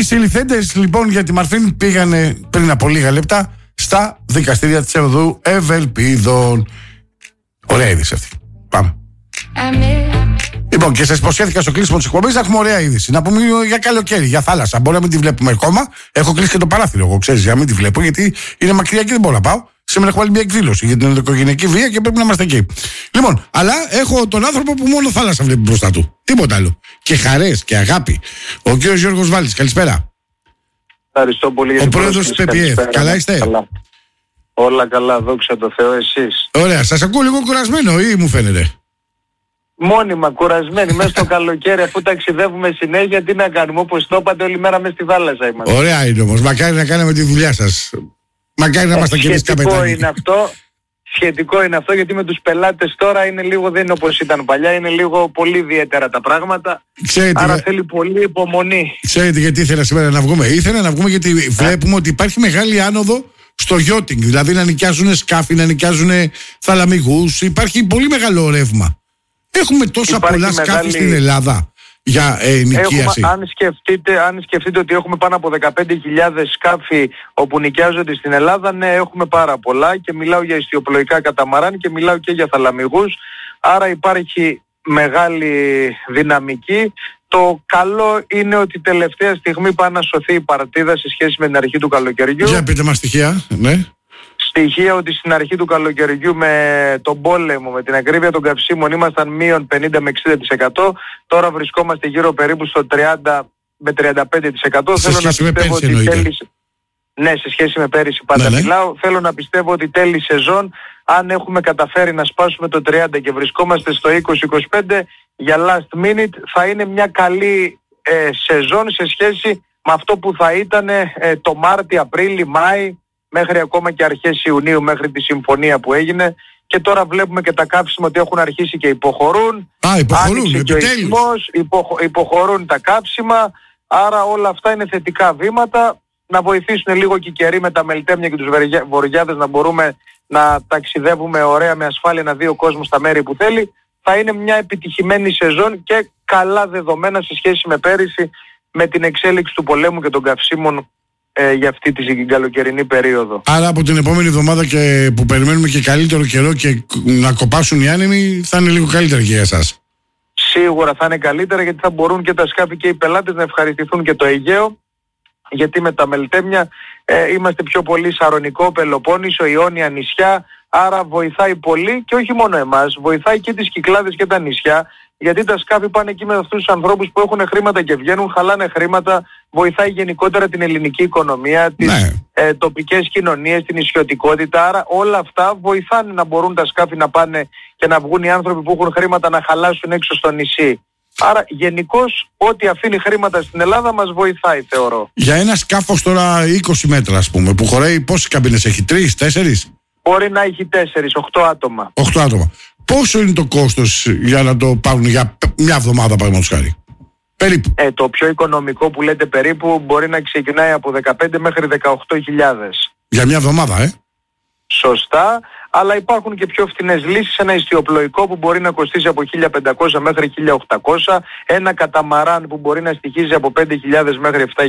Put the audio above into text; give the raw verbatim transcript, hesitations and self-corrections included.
συλληφθέντες λοιπόν για τη Μαρφίν πήγανε πριν από λίγα λεπτά στα δικαστήρια της Οδού Ευελπίδων. Ωραία είδηση αυτή. Πάμε. Λοιπόν, και σας υποσχέθηκα στο κλείσιμο της εκπομπής να έχουμε ωραία είδηση. Να πούμε για καλοκαίρι, για θάλασσα. Μπορεί να μην τη βλέπουμε ακόμα. Έχω κλείσει και το παράθυρο, εγώ ξέρεις, για να μην τη βλέπω, γιατί είναι μακριά και δεν μπορώ να πάω. Σήμερα έχω βάλει μια εκδήλωση για την ενδοοικογενειακή βία και πρέπει να είμαστε εκεί. Λοιπόν, αλλά έχω τον άνθρωπο που μόνο θάλασσα βλέπει μπροστά του. Τίποτα άλλο. Και χαρές και αγάπη. Ο κύριος Γιώργος Βάλτης, καλησπέρα. Ευχαριστώ πολύ για την την πρόεδρος της ΠΕΠΙΕΦ. Καλά είστε? Καλά. Όλα καλά, δόξα τω Θεώ, εσείς? Ωραία, σας ακούω λίγο κουρασμένο ή μου φαίνεται? Μόνιμα κουρασμένοι μέσα στο καλοκαίρι, αφού ταξιδεύουμε συνέχεια, τι να κάνουμε, όπως το είπατε, όλη μέρα μέσα στη θάλασσα είμαστε. Ωραία είναι όμως, μακάρι να κάναμε τη δουλειά σας. Μακάρι να είμαστε κι εμείς καπετάνοι. Σχετικό είναι αυτό, σχετικό είναι αυτό, γιατί με τους πελάτες τώρα είναι λίγο, δεν είναι όπως ήταν παλιά, είναι λίγο πολύ ιδιαίτερα τα πράγματα. Ξέρετε, άρα θέλει πολύ υπομονή. Ξέρετε γιατί ήθελα σήμερα να βγούμε? Ήθελα να βγούμε γιατί βλέπουμε ότι υπάρχει μεγάλη άνοδο στο γιώτινγκ, δηλαδή να νοικιάζουν σκάφη, να νοικιάζουν θαλαμιγούς, υπάρχει πολύ μεγάλο ρεύμα. Έχουμε τόσα Υπάρχει πολλά μεγάλη... σκάφη στην Ελλάδα για ε, νοικίαση. Έχουμε, αν, σκεφτείτε, αν σκεφτείτε ότι έχουμε πάνω από δεκαπέντε χιλιάδες σκάφη όπου νοικιάζονται στην Ελλάδα, ναι, έχουμε πάρα πολλά, και μιλάω για ιστιοπλοϊκά καταμαράν και μιλάω και για θαλαμιγούς, άρα υπάρχει μεγάλη δυναμική. Το καλό είναι ότι τελευταία στιγμή πάει να σωθεί η παρτίδα σε σχέση με την αρχή του καλοκαιριού. Για πείτε μας στοιχεία, ναι. Στοιχεία ότι στην αρχή του καλοκαιριού με τον πόλεμο, με την ακρίβεια των καυσίμων, ήμασταν μείον πενήντα με εξήντα τοις εκατό. Τώρα βρισκόμαστε γύρω περίπου στο τριάντα με τριάντα πέντε τοις εκατό. Σε σχέση με πέρυσι εννοείται? Ναι, σε σχέση με πέρυσι πάντα ναι, ναι. μιλάω. Θέλω να πιστεύω ότι τέλη σεζόν, αν έχουμε καταφέρει να σπάσουμε το τριάντα και βρισκόμαστε στο είκοσι είκοσι πέντε, για last minute θα είναι μια καλή ε, σεζόν σε σχέση με αυτό που θα ήταν ε, το Μάρτιο, Απρίλιο, Μάη, μέχρι ακόμα και αρχές Ιουνίου, μέχρι τη συμφωνία που έγινε. Και τώρα βλέπουμε και τα καύσιμα ότι έχουν αρχίσει και υποχωρούν. Α, υποχωρούν, επιτέλους. Υποχω, υποχωρούν τα καύσιμα, άρα όλα αυτά είναι θετικά βήματα. Να βοηθήσουν λίγο και οι καιροί με τα μελτέμια και τους βορειάδες να μπορούμε να ταξιδεύουμε ωραία με ασφάλεια, να δει ο κόσμος στα μέρη που θέλει. Θα είναι μια επιτυχημένη σεζόν και καλά δεδομένα σε σχέση με πέρυσι, με την εξέλιξη του πολέμου και των καυσίμων ε, για αυτή τη καλοκαιρινή περίοδο. Άρα από την επόμενη εβδομάδα και που περιμένουμε και καλύτερο καιρό και να κοπάσουν οι άνεμοι, θα είναι λίγο καλύτερα και για εσάς? Σίγουρα θα είναι καλύτερα, γιατί θα μπορούν και τα σκάφη και οι πελάτες να ευχαριστηθούν και το Αιγαίο, γιατί με τα μελτέμια ε, είμαστε πιο πολύ Σαρονικό, Πελοπόννησο, Ιόνια νησιά, άρα βοηθάει πολύ, και όχι μόνο εμάς, βοηθάει και τις Κυκλάδες και τα νησιά, γιατί τα σκάφη πάνε εκεί με αυτούς τους ανθρώπους που έχουν χρήματα και βγαίνουν, χαλάνε χρήματα, βοηθάει γενικότερα την ελληνική οικονομία, τις ναι. ε, τοπικές κοινωνίες, την ισιωτικότητα, άρα όλα αυτά βοηθάνε να μπορούν τα σκάφη να πάνε και να βγουν οι άνθρωποι που έχουν χρήματα να χαλάσουν έξω στο νησί. Άρα γενικώς ό,τι αφήνει χρήματα στην Ελλάδα μας βοηθάει, θεωρώ. Για ένα σκάφος τώρα είκοσι μέτρα, ας πούμε, που χωράει, πόσες καμπίνες έχει? Τρεις, τέσσερις? Μπορεί να έχει τέσσερις, οκτώ άτομα. Οκτώ άτομα. Πόσο είναι το κόστος για να το πάρουν για μια εβδομάδα, παραδείγματος χάρη? Περίπου. Ε, το πιο οικονομικό που λέτε περίπου μπορεί να ξεκινάει από δεκαπέντε μέχρι δεκαοκτώ χιλιάδες. Για μια εβδομάδα, ε? Σωστά, αλλά υπάρχουν και πιο φθηνές λύσεις. Ένα ιστιοπλοϊκό που μπορεί να κοστίσει από χίλια πεντακόσια μέχρι χίλια οκτακόσια, ένα καταμαράν που μπορεί να στοιχίζει από πέντε χιλιάδες μέχρι επτά